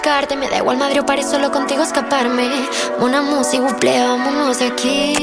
Me da igual madre o paré solo contigo escaparme. Una música, buple, vámonos de aquí.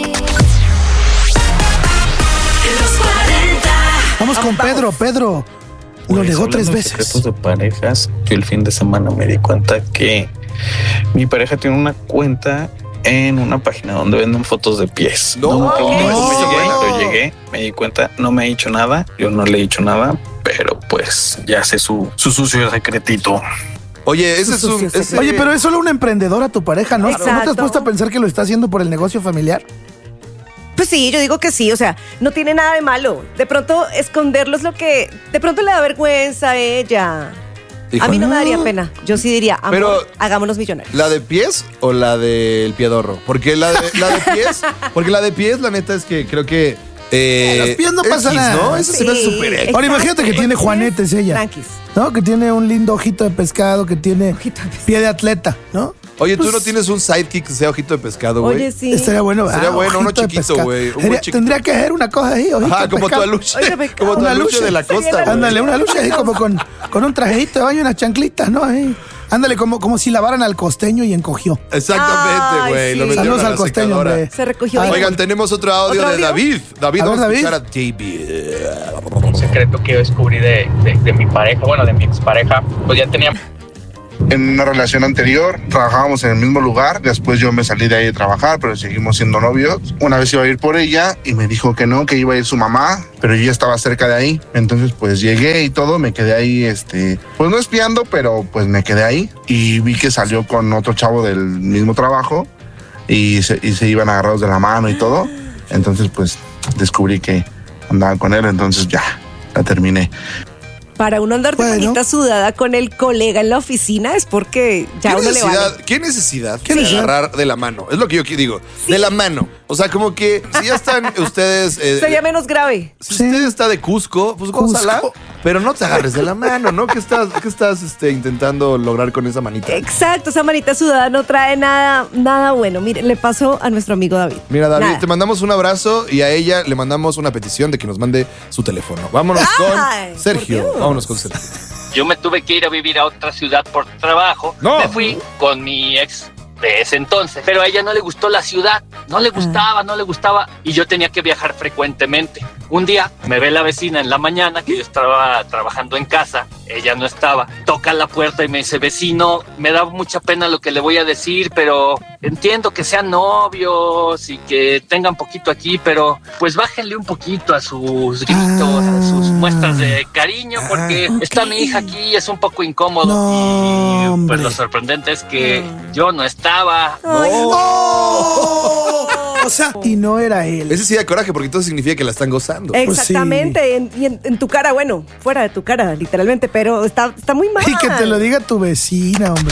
Los 40. Vamos con Pedro. Pedro lo negó 3 veces. Secretos de parejas. Yo el fin de semana me di cuenta que mi pareja tiene una cuenta en una página donde venden fotos de pies. No, me pregunto cómo no. llegué, pero llegué, me di cuenta, no me ha dicho nada, yo no le he dicho nada, pero pues ya sé su sucio secretito. Oye, ese es un... Oye, pero es solo una emprendedora tu pareja, ¿no? Exacto. ¿No te has puesto a pensar que lo está haciendo por el negocio familiar? Pues sí, yo digo que sí, o sea, no tiene nada de malo. De pronto esconderlo es lo que... De pronto le da vergüenza a ella. Hijo, A mí no me daría pena. Yo sí diría, amor, Pero- hagámonos millonarios. ¿La de pies o la del piedorro? Porque la de pies, la neta es que creo que... Los pies no pasa nada. ¿no? Eso se me hace Sí, súper X. Ahora imagínate que tiene juanetes ella, Tranquis. ¿no? Que tiene un lindo ojito de pescado, que tiene Ojito de pescado. pie de atleta, ¿no? Oye, ¿tú Pues, no tienes un sidekick que sea ojito de pescado, güey? Oye, sí. Estaría bueno, Sería bueno, uno ojito de chiquito, pescado. güey, un buen Sería- chiquito. Tendría que ser una cosa así, ojito Ajá, de como tu pescado. aluche. Oye, me Como tu Una aluche luche. de la Sería costa, la- güey. Ándale, una lucha así como con un trajecito de baño y unas chanclitas, ¿no? Ahí. Ándale, como si lavaran al costeño y encogió. Exactamente, Ay, güey. sí. Lo metieron Saludos a la al costeño, secadora. hombre. Se recogió. Ay, Oigan, tenemos otro audio ¿Otro de audio? David. David, A ver, vamos a David. escuchar a JB. Un secreto que yo descubrí de mi pareja, bueno, de mi expareja, pues ya tenía... En una relación anterior trabajábamos en el mismo lugar, después yo me salí de ahí de trabajar, pero seguimos siendo novios. Una vez iba a ir por ella y me dijo que no, que iba a ir su mamá, pero yo ya estaba cerca de ahí. Entonces pues llegué y todo, me quedé ahí, pues no espiando, pero pues me quedé ahí y vi que salió con otro chavo del mismo trabajo y se iban agarrados de la mano y todo. Entonces pues descubrí que andaban con él, entonces ya, la terminé. Para uno andar de Bueno. manita sudada con el colega en la oficina es porque ya uno le vale. ¿Qué necesidad ¿Qué de necesidad? agarrar de la mano? Es lo que yo digo. De la mano. O sea, como que si ya están ustedes... Sería menos grave. si Sí. usted está de Cusco, pues gózala, pero no te agarres de la mano, ¿no? ¿Qué estás intentando lograr con esa manita? Exacto, esa manita sudada no trae nada bueno. Mire, le pasó a nuestro amigo David. Mira, David, Nada. te mandamos un abrazo y a ella le mandamos una petición de que nos mande su teléfono. Vámonos Ay, con Sergio. por Dios. Vámonos con Sergio. Yo me tuve que ir a vivir a otra ciudad por trabajo. No. Me fui con mi ex de ese entonces, pero a ella no le gustó la ciudad, no le gustaba y yo tenía que viajar frecuentemente. Un día me ve la vecina en la mañana que yo estaba trabajando en casa, ella no estaba, toca la puerta y me dice, vecino, me da mucha pena lo que le voy a decir, pero entiendo que sean novios y que tengan poquito aquí, pero pues bájenle un poquito a sus gritos, a sus muestras de cariño, porque está mi hija aquí y es un poco incómodo. No, y hombre. pues lo sorprendente es que yo no estaba. Ay, ¡Oh! O sea, y no era él. Ese sí da coraje porque entonces significa que la están gozando. Exactamente. Y en tu cara, bueno, fuera de tu cara, literalmente, pero está muy mal. Y que te lo diga tu vecina, hombre.